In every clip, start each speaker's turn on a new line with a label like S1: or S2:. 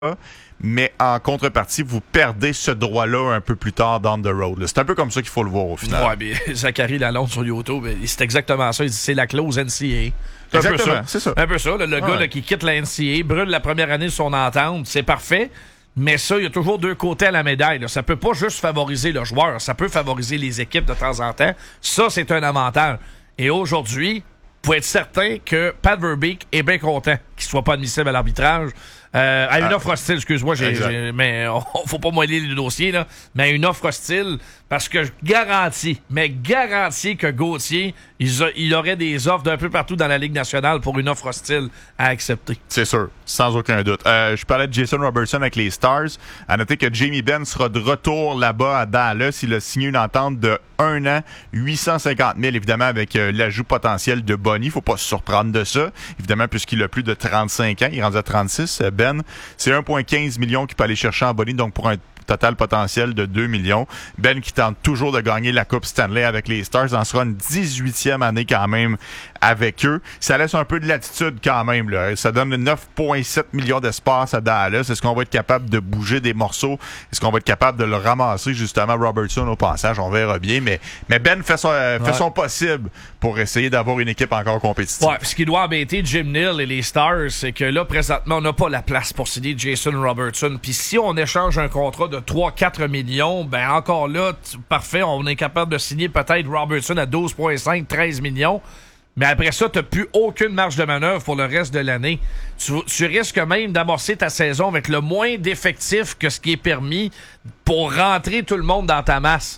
S1: mais en contrepartie, vous perdez ce droit-là un peu plus tard down the road. Là. C'est un peu comme ça qu'il faut le voir au final.
S2: Ouais, mais Zachary Lalonde sur YouTube, c'est exactement ça. Il dit c'est la clause NCAA.
S1: Exactement, c'est ça.
S2: Un peu ça. Le gars là, qui quitte la NCAA, brûle la première année de son entente, c'est parfait. Mais ça, il y a toujours deux côtés à la médaille. Là. Ça peut pas juste favoriser le joueur, ça peut favoriser les équipes de temps en temps. Ça, c'est un avantage. Et aujourd'hui, vous pouvez être certain que Pat Verbeek est bien content qu'il soit pas admissible à l'arbitrage. À une offre hostile, excuse-moi, mais faut pas moller le dossier, là. Mais à une offre hostile, parce que je garantis que Gauthier, il aurait des offres d'un peu partout dans la Ligue nationale pour une offre hostile à accepter.
S1: C'est sûr, sans aucun doute. Je parlais de Jason Robertson avec les Stars. À noter que Jamie Benn sera de retour là-bas à Dallas. Il a signé une entente de 1 an, 850 000, évidemment, avec l'ajout potentiel de Bonny. Faut pas se surprendre de ça, évidemment, puisqu'il a plus de 35 ans. Il est rendu à 36, Ben. C'est 1,15 million qu'il peut aller chercher en Bonny, donc pour un total potentiel de 2 millions. Ben qui tente toujours de gagner la Coupe Stanley avec les Stars. En sera une 18e année quand même avec eux. Ça laisse un peu de latitude quand même. Là. Ça donne 9,7 millions d'espace à Dallas. Est-ce qu'on va être capable de bouger des morceaux? Est-ce qu'on va être capable de le ramasser justement Robertson au passage? On verra bien. Mais Ben fait son possible pour essayer d'avoir une équipe encore compétitive.
S2: Ouais, ce qui doit embêter Jim Neal et les Stars, c'est que là, présentement, on n'a pas la place pour signer Jason Robertson. Puis si on échange un contrat de 3-4 millions, ben encore là, parfait, on est capable de signer peut-être Robertson à 12,5, 13 millions. Mais après ça, tu n'as plus aucune marge de manœuvre pour le reste de l'année. Tu risques même d'amorcer ta saison avec le moins d'effectifs que ce qui est permis pour rentrer tout le monde dans ta masse.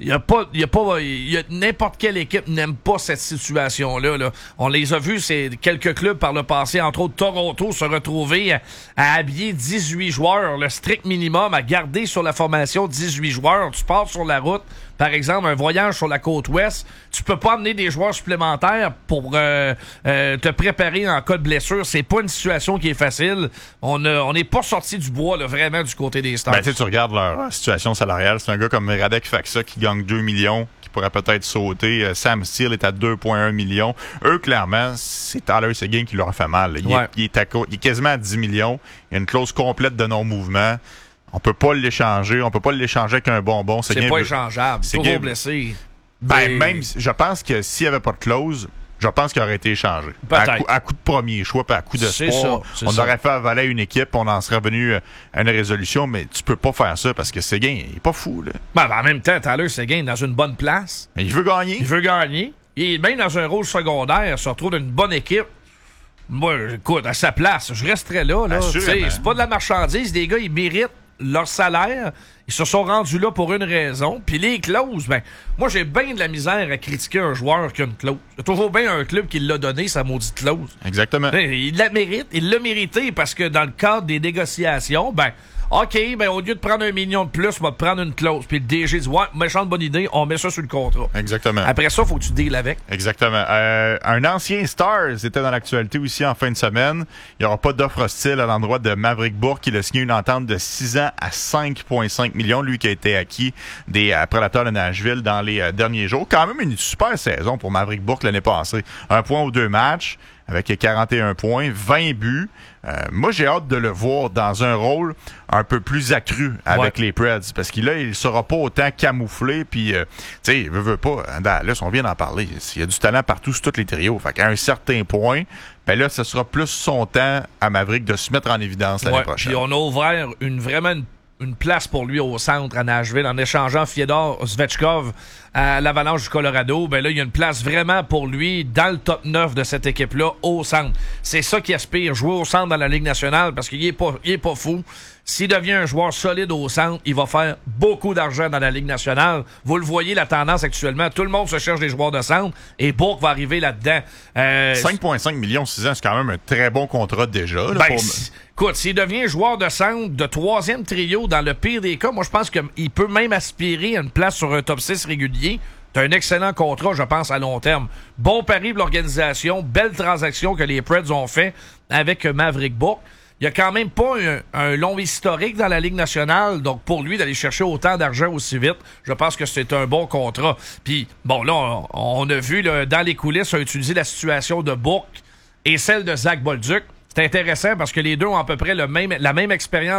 S2: N'importe quelle équipe n'aime pas cette situation-là. Là. On les a vus, c'est quelques clubs par le passé, entre autres Toronto, se retrouver à habiller 18 joueurs, le strict minimum, à garder sur la formation 18 joueurs. Tu pars sur la route, par exemple, un voyage sur la côte ouest, tu peux pas amener des joueurs supplémentaires pour te préparer en cas de blessure. C'est pas une situation qui est facile. On n'est pas sorti du bois, là, vraiment, du côté des Stars.
S1: Ben, tu regardes leur situation salariale. C'est un gars comme Radek Faksa qui gagne 2 millions, qui pourrait peut-être sauter. Sam Steele est à 2,1 millions. Eux, clairement, c'est Tyler Seguin qui leur a fait mal. Il est quasiment à 10 millions. Il y a une clause complète de non-mouvement. On peut pas l'échanger. On peut pas l'échanger avec un bonbon.
S2: C'est pas échangeable. C'est toujours blessé.
S1: Même, je pense que s'il n'y avait pas de clause, je pense qu'il aurait été échangé. À coup de premier choix, pas à coup de sport. On aurait fait avaler une équipe, on en serait venu à une résolution, mais tu peux pas faire ça parce que Seguin, il est pas fou. Là.
S2: Ben, en même temps, Tyler Seguin est dans une bonne place.
S1: Mais il veut gagner.
S2: Il est même dans un rôle secondaire, il se retrouve dans une bonne équipe. Moi, écoute, à sa place, je resterais là. C'est pas de la marchandise. Les gars, ils méritent leur salaire. Ils se sont rendus là pour une raison. Puis les clauses, ben, moi, j'ai bien de la misère à critiquer un joueur qui a une clause. Il y a toujours bien un club qui l'a donné, sa maudite clause.
S1: Exactement.
S2: Il la mérite. Il l'a mérité parce que dans le cadre des négociations, ben, OK, ben, au lieu de prendre 1 million de plus, on va te prendre une clause. Puis le DG dit, ouais, méchante bonne idée, on met ça sur le contrat.
S1: Exactement.
S2: Après ça, faut que tu deals avec.
S1: Exactement. Un ancien Stars était dans l'actualité aussi en fin de semaine. Il n'y aura pas d'offre hostile à l'endroit de Maverick Bourque. Il a signé une entente de 6 ans à 5,5 millions. Lui qui a été acquis des Prédateurs de Nashville dans les derniers jours. Quand même une super saison pour Maverick Bourque l'année passée. 1 point aux 2 matchs avec 41 points, 20 buts. Moi, j'ai hâte de le voir dans un rôle un peu plus accru avec les Preds. Parce qu'il il sera pas autant camouflé. Puis, tu sais, il veut pas. Là, on vient d'en parler. Il y a du talent partout sur tous les trios. Fait qu'à un certain point, ben là, ce sera plus son temps à Maverick de se mettre en évidence l'année prochaine.
S2: Puis on a ouvert une place pour lui au centre à Nashville en échangeant Fyodor Svechkov à l'Avalanche du Colorado. Ben là, il y a une place vraiment pour lui dans le top 9 de cette équipe-là au centre. C'est ça qui aspire, jouer au centre dans la Ligue nationale parce qu'il est pas fou. S'il devient un joueur solide au centre, il va faire beaucoup d'argent dans la Ligue nationale. Vous le voyez, la tendance actuellement, tout le monde se cherche des joueurs de centre et Bourque va arriver là-dedans.
S1: 5,5 millions 6 ans, c'est quand même un très bon contrat déjà. Là,
S2: écoute, s'il devient joueur de centre de 3e trio dans le pire des cas, moi je pense qu'il peut même aspirer à une place sur un top 6 régulier. C'est un excellent contrat, je pense, à long terme. Bon pari pour l'organisation, belle transaction que les Preds ont fait avec Maverick Bourque. Il n'y a quand même pas un long historique dans la Ligue nationale, donc pour lui d'aller chercher autant d'argent aussi vite, je pense que c'est un bon contrat. Puis, bon, là, on a vu là, dans les coulisses, on a utilisé la situation de Bourque et celle de Zach Bolduc. C'est intéressant parce que les deux ont à peu près la même expérience